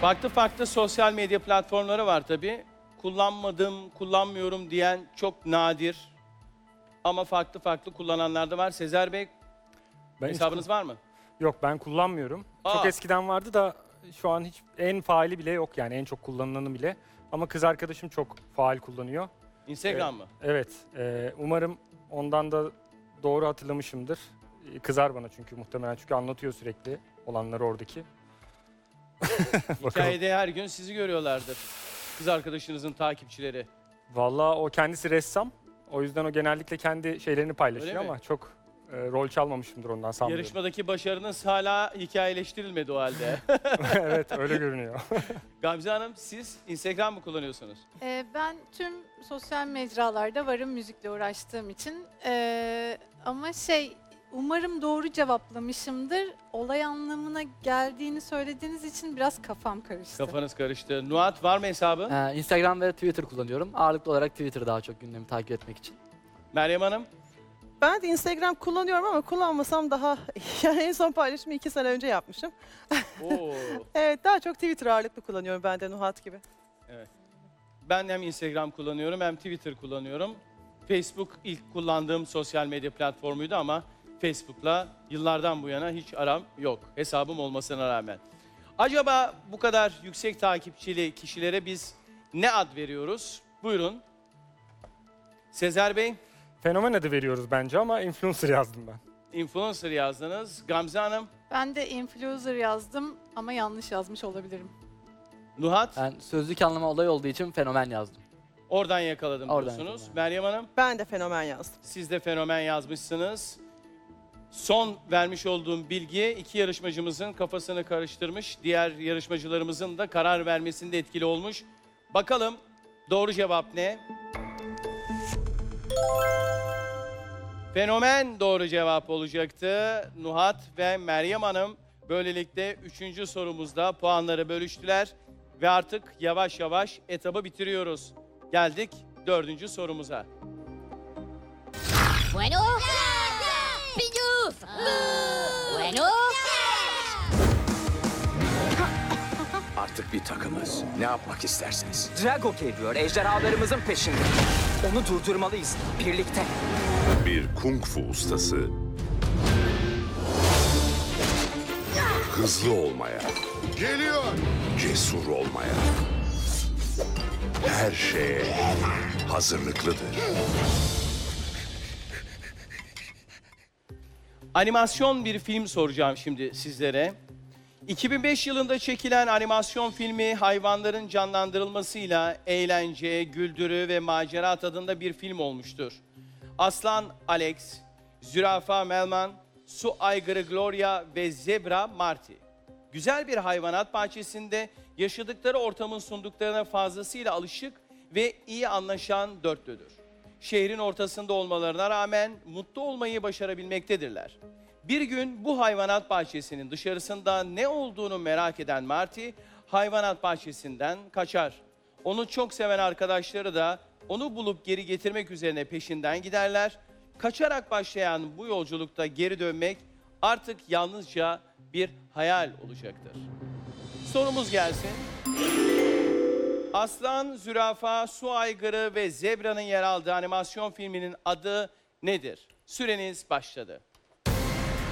Farklı farklı sosyal medya platformları var tabii. Kullanmadım, kullanmıyorum diyen çok nadir. Ama farklı farklı kullananlar da var. Sezer Bey, Ben hiç hesabınız var mı? Yok, ben kullanmıyorum. Çok Aa. eskiden vardı da şu an hiç en faali bile yok, yani en çok kullanılanı bile. Ama kız arkadaşım çok faal kullanıyor. Instagram mı? Evet. Umarım ondan da doğru hatırlamışımdır. Kızar bana çünkü muhtemelen, çünkü anlatıyor sürekli olanları oradaki. Bakalım. Hikayede her gün sizi görüyorlardır. Kız arkadaşınızın takipçileri. Vallahi o kendisi ressam. O yüzden o genellikle kendi şeylerini paylaşıyor Öyle mi? ama çok rol çalmamışımdır ondan, sanmıyorum. Yarışmadaki başarınız hala hikayeleştirilmedi o halde. Evet, öyle görünüyor. Gamze Hanım, siz Instagram mı kullanıyorsunuz? Ben tüm sosyal mecralarda varım müzikle uğraştığım için. Ama umarım doğru cevaplamışımdır. Olay anlamına geldiğini söylediğiniz için biraz kafam karıştı. Kafanız karıştı. Nuhat, var mı hesabı? Instagram ve Twitter kullanıyorum. Ağırlıklı olarak Twitter daha çok gündemi takip etmek için. Meryem Hanım? Ben de Instagram kullanıyorum ama kullanmasam daha... Yani en son paylaşımı 2 sene önce yapmışım. Oo. Evet, daha çok Twitter ağırlıklı kullanıyorum ben de Nuhat gibi. Ben hem Instagram kullanıyorum hem Twitter kullanıyorum. Facebook ilk kullandığım sosyal medya platformuydu ama Facebook'la yıllardan bu yana hiç aram yok. Hesabım olmasına rağmen. Acaba bu kadar yüksek takipçili kişilere biz ne ad veriyoruz? Buyurun. Sezer Bey, Fenomen adı veriyoruz bence ama influencer yazdım ben. influencer yazdınız. Gamze Hanım, Ben de influencer yazdım ama yanlış yazmış olabilirim. Nuhat, Ben sözlük anlamı olay olduğu için fenomen yazdım. oradan yakaladım Oradan diyorsunuz. yakaladım. Meryem Hanım, Ben de fenomen yazdım. siz de fenomen yazmışsınız. Son vermiş olduğum bilgi iki yarışmacımızın kafasını karıştırmış. Diğer yarışmacılarımızın da karar vermesinde etkili olmuş. Bakalım doğru cevap ne? Fenomen doğru cevap olacaktı. Nuhat ve Meryem Hanım böylelikle 3. sorumuzda puanları bölüştüler. Ve artık yavaş yavaş etabı bitiriyoruz. Geldik 4. sorumuza. Bueno. Pilluf. Bueno. Artık bir takımız. Ne yapmak istersiniz? Drago geliyor, ejderhalarımızın peşinde. Onu durdurmalıyız, birlikte. Bir kung fu ustası hızlı olmaya, Geliyor. cesur olmaya, her şeye hazırlıklıdır. Animasyon bir film soracağım şimdi sizlere. 2005 yılında çekilen animasyon filmi hayvanların canlandırılmasıyla eğlence, güldürü ve macera tadında bir film olmuştur. Aslan Alex, zürafa Melman, su aygırı Gloria ve zebra Marty. Güzel bir hayvanat bahçesinde yaşadıkları ortamın sunduklarına fazlasıyla alışık ve iyi anlaşan dörtlüdür. Şehrin ortasında olmalarına rağmen mutlu olmayı başarabilmektedirler. Bir gün bu hayvanat bahçesinin dışarısında ne olduğunu merak eden Marty, hayvanat bahçesinden kaçar. Onu çok seven arkadaşları da onu bulup geri getirmek üzerine peşinden giderler. Kaçarak başlayan bu yolculukta geri dönmek artık yalnızca bir hayal olacaktır. Sorumuz gelsin. Aslan, zürafa, su aygırı ve zebranın yer aldığı animasyon filminin adı nedir? Süreniz başladı.